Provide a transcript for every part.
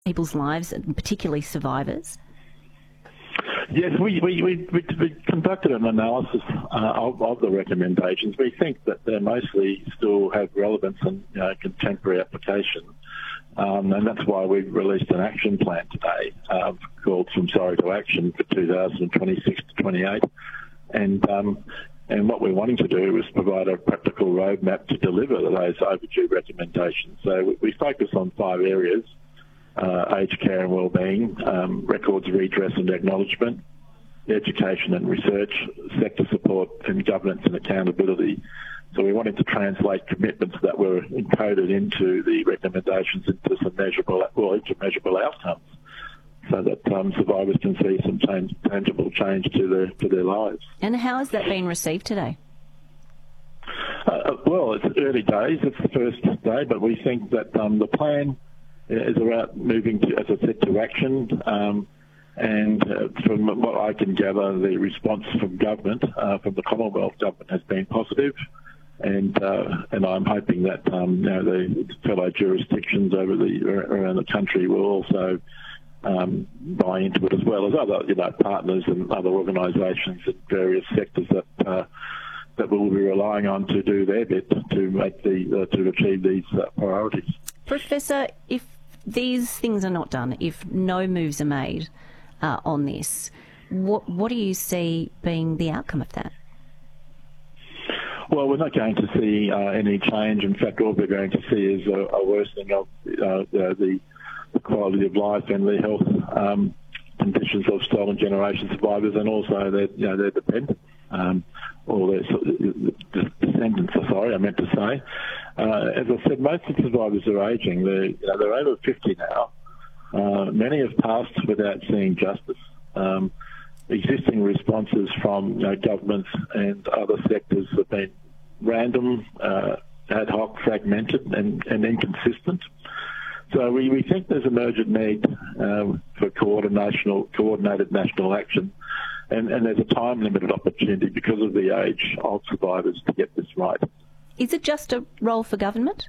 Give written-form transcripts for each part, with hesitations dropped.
people's lives, and particularly survivors? Yes, we conducted an analysis of the recommendations. We think that they mostly still have relevance and contemporary application, and that's why we've released an action plan today called From Sorry to Action for 2026 to 28. And what we're wanting to do is provide a practical roadmap to deliver those overdue recommendations. So we focus on 5 areas: aged care and wellbeing, records redress and acknowledgement, education and research, sector support, and governance and accountability. So we wanted to translate commitments that were encoded into the recommendations into some measurable outcomes, so that survivors can see some tangible change to their lives. And how has that been received today? Well, it's early days. It's the first day, but we think that the plan is about moving, as I said, to action. And from what I can gather, the response from government, from the Commonwealth government, has been positive. And I'm hoping that the fellow jurisdictions around the country will also buy into it, as well as other partners and other organisations in various sectors that we'll be relying on to do their bit to achieve these priorities. Professor, if these things are not done, if no moves are made on this, what do you see being the outcome of that? Well, we're not going to see any change. In fact, all we're going to see is a worsening of the quality of life and the health conditions of stolen generation survivors, and also their dependents, or their descendants. Sorry, I meant to say. As I said, most of the survivors are ageing. They're over 50 now. Many have passed without seeing justice. Existing responses from governments and other sectors have been random, ad hoc, fragmented, and inconsistent. So we think there's an urgent need for coordinated national action, and there's a time-limited opportunity because of the age of survivors to get this right. Is it just a role for government?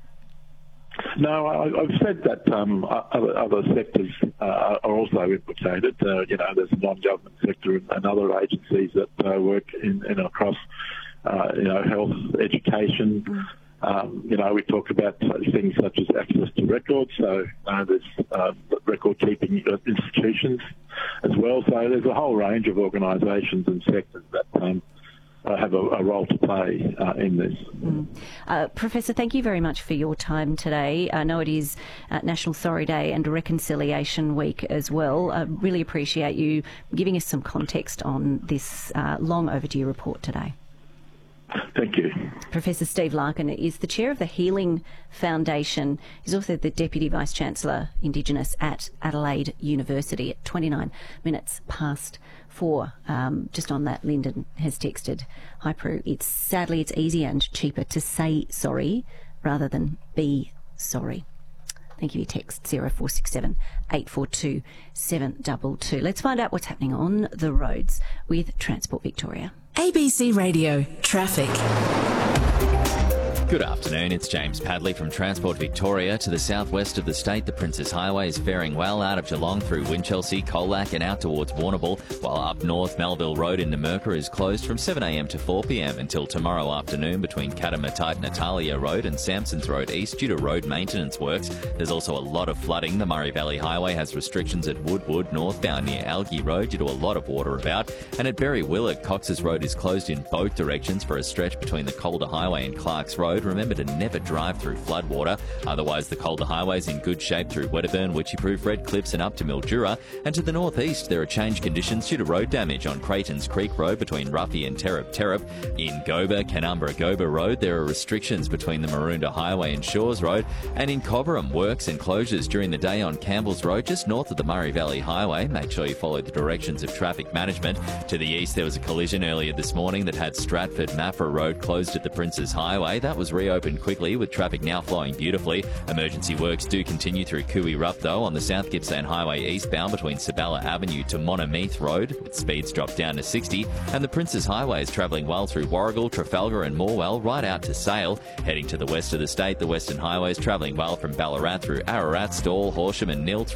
No, I've said that other sectors are also implicated. There's a non-government sector and other agencies that work across health, education. We talk about things such as access to records, so there's record-keeping institutions as well. So there's a whole range of organisations and sectors that have a role to play in this. Professor, thank you very much for your time today. I know it is National Sorry Day and Reconciliation Week as well. I really appreciate you giving us some context on this long overdue report today. Thank you. Professor Steve Larkin is the chair of the Healing Foundation. He's also the Deputy Vice-Chancellor Indigenous at Adelaide University. At 29 minutes past 4. Just on that, Lyndon has texted, "Hi Prue, sadly it's easier and cheaper to say sorry rather than be sorry." Thank you for your text, 0467 842 722. Let's find out what's happening on the roads with Transport Victoria. ABC Radio Traffic. Good afternoon, it's James Padley from Transport Victoria. To the southwest of the state, the Princes Highway is faring well out of Geelong through Winchelsea, Colac and out towards Warrnambool, while up north Melville Road in Numurkah is closed from 7am to 4pm until tomorrow afternoon between Katamatite Natalia Road and Samsons Road East due to road maintenance works. There's also a lot of flooding. The Murray Valley Highway has restrictions at Woodwood northbound near Algie Road due to a lot of water about, and at Berry Willett, Cox's Road is closed in both directions for a stretch between the Calder Highway and Clarks Road. Remember to never drive through floodwater. Otherwise, the Calder Highway is in good shape through Wedderburn, Witchyproof, Red Cliffs and up to Mildura. And to the northeast, there are change conditions due to road damage on Creighton's Creek Road between Ruffy and Terrup. In Goba, Canberra-Goba Road, there are restrictions between the Maroondah Highway and Shores Road. And in Cobram, works and closures during the day on Campbell's Road, just north of the Murray Valley Highway. Make sure you follow the directions of traffic management. To the east, there was a collision earlier this morning that had Stratford-Maffra Road closed at the Princes Highway. That was reopened quickly, with traffic now flowing beautifully. Emergency works do continue through Cooey Rup, though, on the South Gippsland Highway eastbound between Sabella Avenue to Monomeath Road, with speeds dropped down to 60. And the Princes Highway is travelling well through Warragul, Trafalgar and Morwell, right out to Sale. Heading to the west of the state, the Western Highway is travelling well from Ballarat through Ararat, Stawell, Horsham and Nil